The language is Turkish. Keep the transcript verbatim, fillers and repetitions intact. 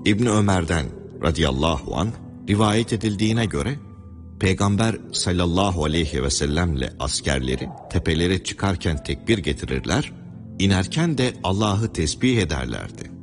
İbni Ömer'den radıyallahu anh rivayet edildiğine göre Peygamber sallallahu aleyhi ve sellemle askerleri tepelere çıkarken tekbir getirirler, inerken de Allah'ı tesbih ederlerdi.